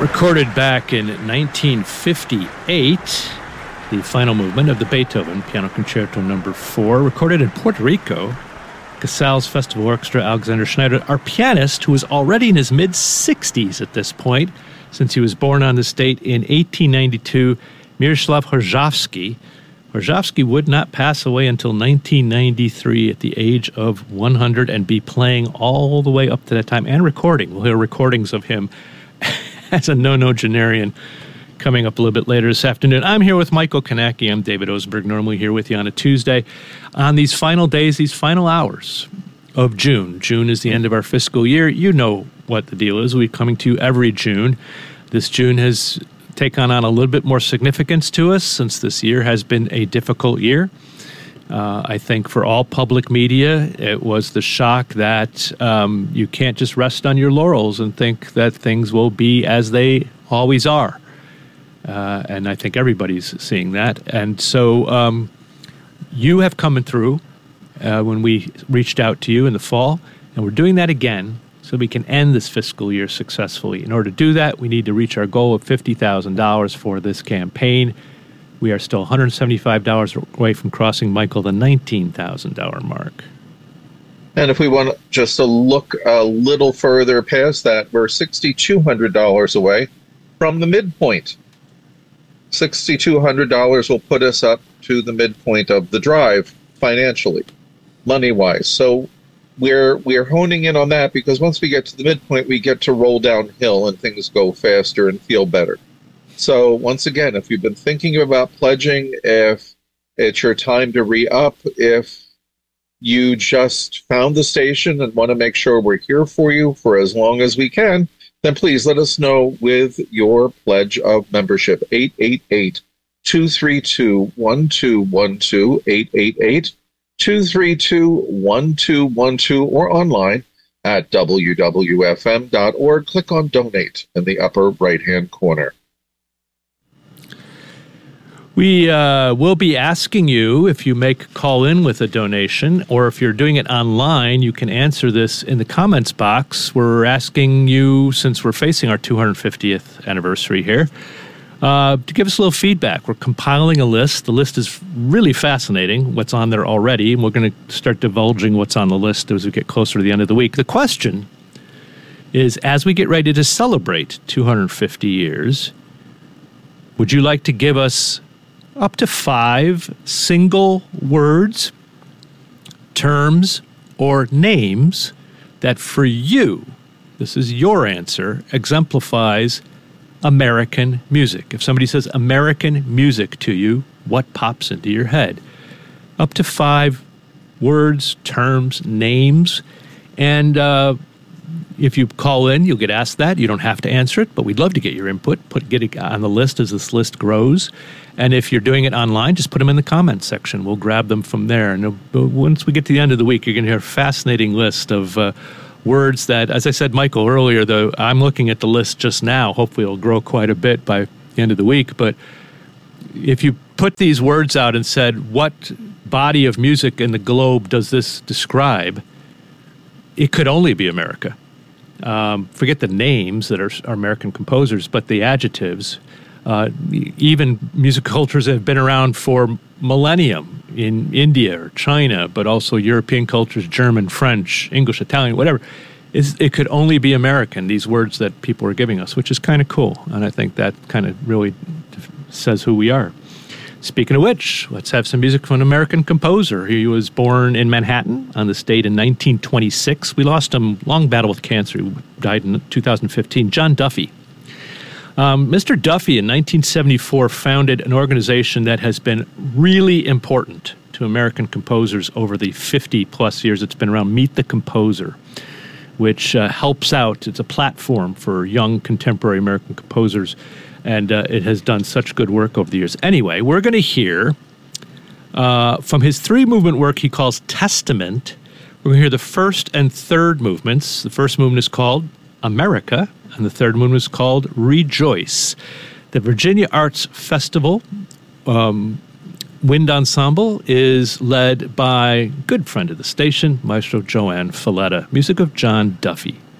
Recorded back in 1958, the final movement of the Beethoven Piano Concerto No. 4, recorded in Puerto Rico. Casals Festival Orchestra, Alexander Schneider, our pianist, who was already in his mid-60s at this point, since he was born on this date in 1892, Miroslav Horšovský. Horšovský would not pass away until 1993 at the age of 100 and be playing all the way up to that time and recording. We'll hear recordings of him as a nonogenarian coming up a little bit later this afternoon. I'm here with Michael Kanacki. I'm David Osenberg, normally here with you on a Tuesday. On these final days, these final hours of June. June is the end of our fiscal year. You know what the deal is. We're coming to you every June. This June has taken on a little bit more significance to us since this year has been a difficult year. I think for all public media, it was the shock that you can't just rest on your laurels and think that things will be as they always are. And I think everybody's seeing that. And so you have come through when we reached out to you in the fall, and we're doing that again so we can end this fiscal year successfully. In order to do that, we need to reach our goal of $50,000 for this campaign. We are still $175 away from crossing, Michael, the $19,000 mark. And if we want just to look a little further past that, we're $6,200 away from the midpoint. $6,200 will put us up to the midpoint of the drive financially, money-wise. So we're honing in on that because once we get to the midpoint, we get to roll downhill and things go faster and feel better. So once again, if you've been thinking about pledging, if it's your time to re-up, if you just found the station and want to make sure we're here for you for as long as we can, then please let us know with your pledge of membership. 888-232-1212, 888-232-1212, or online at wwfm.org. Click on Donate in the upper right-hand corner. We will be asking you if you make call in with a donation, or if you're doing it online, you can answer this in the comments box. We're asking you, since we're facing our 250th anniversary here, to give us a little feedback. We're compiling a list. The list is really fascinating, what's on there already, and we're going to start divulging what's on the list as we get closer to the end of the week. The question is, as we get ready to celebrate 250 years, would you like to give us up to 5 single words, terms, or names that for you, this is your answer, exemplifies American music? If somebody says American music to you, what pops into your head? Up to 5 words, terms, names, and if you call in, you'll get asked that. You don't have to answer it, but we'd love to get your input. Get it on the list as this list grows. And if you're doing it online, just put them in the comments section. We'll grab them from there. And once we get to the end of the week, you're going to hear a fascinating list of words that, as I said, Michael, earlier, though, I'm looking at the list just now. Hopefully it'll grow quite a bit by the end of the week. But if you put these words out and said, what body of music in the globe does this describe? It could only be America. Forget the names that are American composers, but the adjectives. Even music cultures that have been around for millennium in India or China, but also European cultures, German, French, English, Italian, whatever. It could only be American, these words that people are giving us, which is kind of cool. And I think that kind of really says who we are. Speaking of which, let's have some music from an American composer. He was born in Manhattan on this date in 1926. We lost him, long battle with cancer. He died in 2015. John Duffy. Mr. Duffy in 1974 founded an organization that has been really important to American composers over the 50-plus years it's been around, Meet the Composer, which helps out. It's a platform for young contemporary American composers, and it has done such good work over the years. Anyway, we're going to hear from his 3-movement work he calls Testament. We're going to hear the first and third movements. The first movement is called America, and the third movement is called Rejoice. The Virginia Arts Festival Wind Ensemble is led by good friend of the station, Maestro Joanne Falletta. Music of John Duffy.